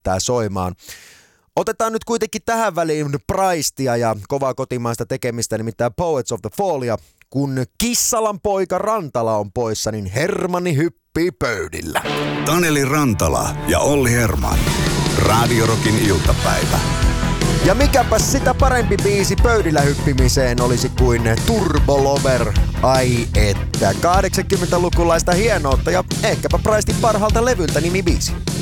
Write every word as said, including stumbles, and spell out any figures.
lähtää soimaan. Otetaan nyt kuitenkin tähän väliin Praistia ja kovaa kotimaista tekemistä, nimittäin Poets of the Fallia. Kun Kissalan poika Rantala on poissa, niin Hermanni hyppii pöydillä. Taneli Rantala ja Olli Herman. Radio Rockin iltapäivä. Ja mikäpäs sitä parempi biisi pöydillä hyppimiseen olisi kuin Turbo Lover. Ai että, kahdeksankymmentälukulaista hienoutta ja ehkäpä Praistin parhaalta levyltä nimibiisi.